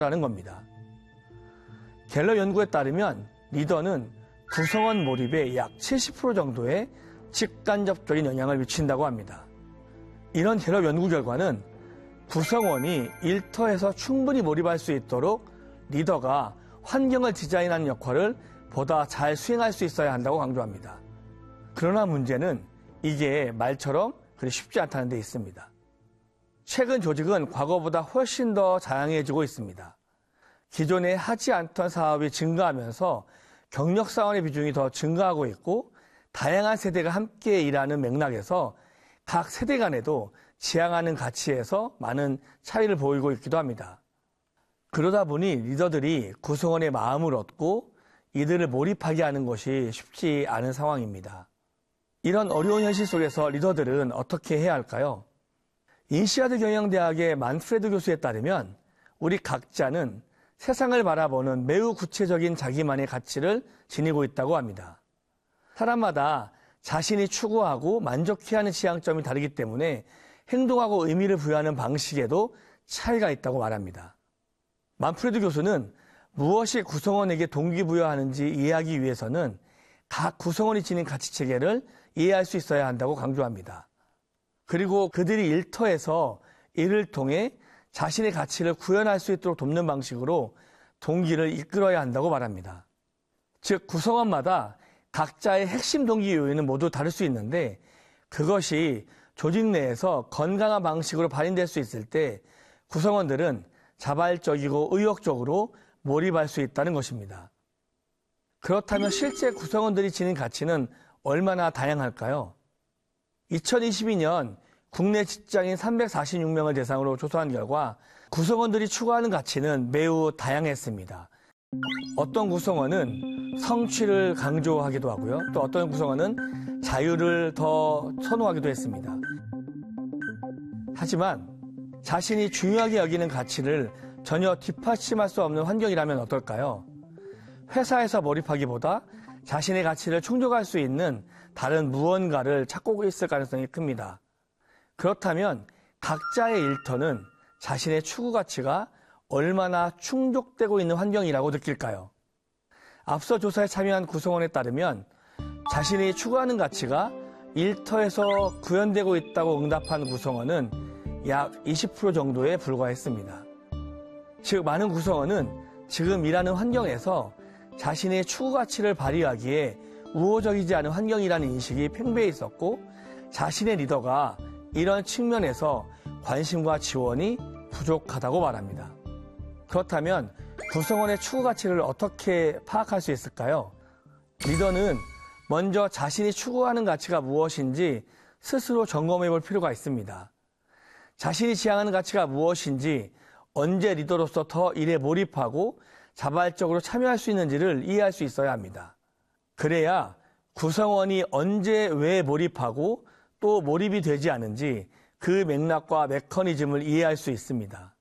겁니다. 갤럽 연구에 따르면 리더는 구성원 몰입에 약 70% 정도의 직간접적인 영향을 미친다고 합니다. 이런 갤럽 연구 결과는 구성원이 일터에서 충분히 몰입할 수 있도록 리더가 환경을 디자인하는 역할을 보다 잘 수행할 수 있어야 한다고 강조합니다. 그러나 문제는 이게 말처럼 그리 쉽지 않다는 데 있습니다. 최근 조직은 과거보다 훨씬 더 다양해지고 있습니다. 기존에 하지 않던 사업이 증가하면서 경력 사원의 비중이 더 증가하고 있고 다양한 세대가 함께 일하는 맥락에서 각 세대 간에도 지향하는 가치에서 많은 차이를 보이고 있기도 합니다. 그러다 보니 리더들이 구성원의 마음을 얻고 이들을 몰입하게 하는 것이 쉽지 않은 상황입니다. 이런 어려운 현실 속에서 리더들은 어떻게 해야 할까요? 인시아드 경영대학의 만프레드 교수에 따르면 우리 각자는 세상을 바라보는 매우 구체적인 자기만의 가치를 지니고 있다고 합니다. 사람마다 자신이 추구하고 만족해야 하는 지향점이 다르기 때문에 행동하고 의미를 부여하는 방식에도 차이가 있다고 말합니다. 만프레드 교수는 무엇이 구성원에게 동기부여하는지 이해하기 위해서는 각 구성원이 지닌 가치체계를 이해할 수 있어야 한다고 강조합니다. 그리고 그들이 일터에서 이를 통해 자신의 가치를 구현할 수 있도록 돕는 방식으로 동기를 이끌어야 한다고 말합니다. 즉 구성원마다 각자의 핵심 동기 요인은 모두 다를 수 있는데 그것이 조직 내에서 건강한 방식으로 발휘될 수 있을 때 구성원들은 자발적이고 의욕적으로 몰입할 수 있다는 것입니다. 그렇다면 실제 구성원들이 지닌 가치는 얼마나 다양할까요? 2022년 국내 직장인 346명을 대상으로 조사한 결과 구성원들이 추구하는 가치는 매우 다양했습니다. 어떤 구성원은 성취를 강조하기도 하고요. 또 어떤 구성원은 자유를 더 선호하기도 했습니다. 하지만 자신이 중요하게 여기는 가치를 전혀 뒷받침할 수 없는 환경이라면 어떨까요? 회사에서 몰입하기보다 자신의 가치를 충족할 수 있는 다른 무언가를 찾고 있을 가능성이 큽니다. 그렇다면 각자의 일터는 자신의 추구 가치가 얼마나 충족되고 있는 환경이라고 느낄까요? 앞서 조사에 참여한 구성원에 따르면 자신이 추구하는 가치가 일터에서 구현되고 있다고 응답한 구성원은 약 20% 정도에 불과했습니다. 즉 많은 구성원은 지금 일하는 환경에서 자신의 추구 가치를 발휘하기에 우호적이지 않은 환경이라는 인식이 팽배해 있었고 자신의 리더가 이런 측면에서 관심과 지원이 부족하다고 말합니다. 그렇다면 구성원의 추구 가치를 어떻게 파악할 수 있을까요? 리더는 먼저 자신이 추구하는 가치가 무엇인지 스스로 점검해 볼 필요가 있습니다. 자신이 지향하는 가치가 무엇인지 언제 리더로서 더 일에 몰입하고 자발적으로 참여할 수 있는지를 이해할 수 있어야 합니다. 그래야 구성원이 언제 왜 몰입하고 또 몰입이 되지 않은지 그 맥락과 메커니즘을 이해할 수 있습니다.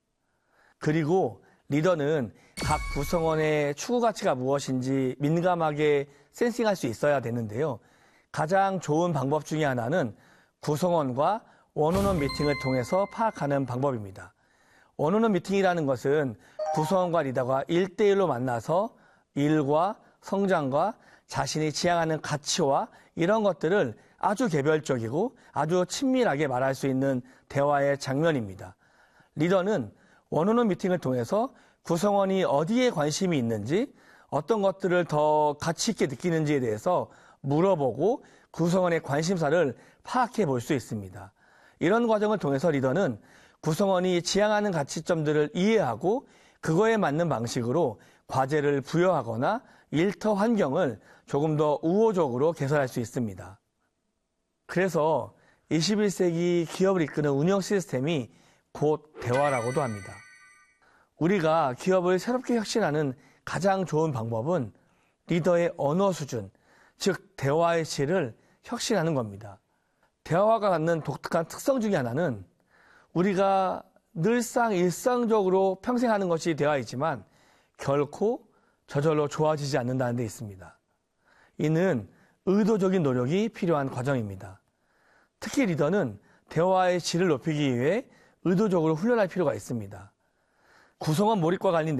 그리고 리더는 각 구성원의 추구 가치가 무엇인지 민감하게 센싱할 수 있어야 되는데요. 가장 좋은 방법 중에 하나는 구성원과 원오원 미팅을 통해서 파악하는 방법입니다. 원오원 미팅이라는 것은 구성원과 리더가 1대1로 만나서 일과 성장과 자신이 지향하는 가치와 이런 것들을 아주 개별적이고 아주 친밀하게 말할 수 있는 대화의 장면입니다. 리더는 원오원 미팅을 통해서 구성원이 어디에 관심이 있는지 어떤 것들을 더 가치 있게 느끼는지에 대해서 물어보고 구성원의 관심사를 파악해 볼 수 있습니다. 이런 과정을 통해서 리더는 구성원이 지향하는 가치점들을 이해하고 그거에 맞는 방식으로 과제를 부여하거나 일터 환경을 조금 더 우호적으로 개선할 수 있습니다. 그래서 21세기 기업을 이끄는 운영 시스템이 곧 대화라고도 합니다. 우리가 기업을 새롭게 혁신하는 가장 좋은 방법은 리더의 언어 수준, 즉 대화의 질을 혁신하는 겁니다. 대화가 갖는 독특한 특성 중에 하나는 우리가 늘상 일상적으로 평생 하는 것이 대화이지만 결코 저절로 좋아지지 않는다는 데 있습니다. 이는 의도적인 노력이 필요한 과정입니다. 특히 리더는 대화의 질을 높이기 위해 의도적으로 훈련할 필요가 있습니다. 구성원 몰입과 관련